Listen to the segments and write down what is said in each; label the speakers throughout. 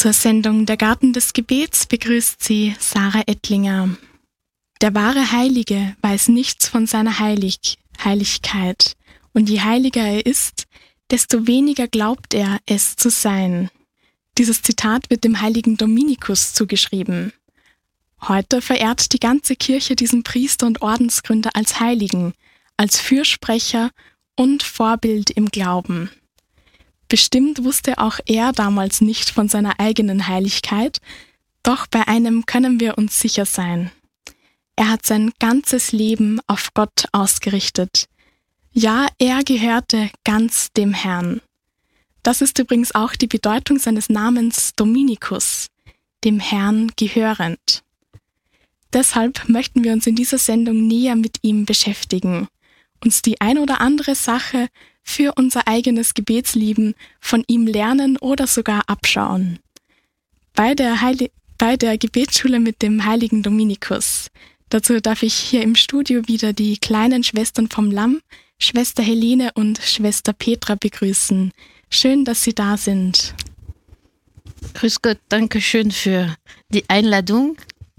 Speaker 1: Zur Sendung Der Garten des Gebets begrüßt sie Sarah Ettlinger. Der wahre Heilige weiß nichts von seiner Heiligkeit. Und je heiliger er ist, desto weniger glaubt er, es zu sein. Dieses Zitat wird dem heiligen Dominikus zugeschrieben. Heute verehrt die ganze Kirche diesen Priester und Ordensgründer als Heiligen, als Fürsprecher und Vorbild im Glauben. Bestimmt wusste auch er damals nicht von seiner eigenen Heiligkeit, doch bei einem können wir uns sicher sein. Er hat sein ganzes Leben auf Gott ausgerichtet. Ja, er gehörte ganz dem Herrn. Das ist übrigens auch die Bedeutung seines Namens Dominikus, dem Herrn gehörend. Deshalb möchten wir uns in dieser Sendung näher mit ihm beschäftigen, uns die ein oder andere Sache für unser eigenes Gebetsleben von ihm lernen oder sogar abschauen. Bei der Gebetsschule mit dem heiligen Dominikus. Dazu darf ich hier im Studio wieder die kleinen Schwestern vom Lamm, Schwester Helene und Schwester Petra begrüßen. Schön, dass Sie da sind.
Speaker 2: Grüß Gott, danke schön für die Einladung.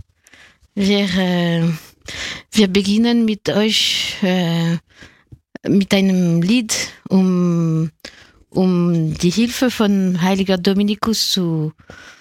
Speaker 2: Wir beginnen mit euch mit einem Lied, um die Hilfe von heiliger Dominikus zu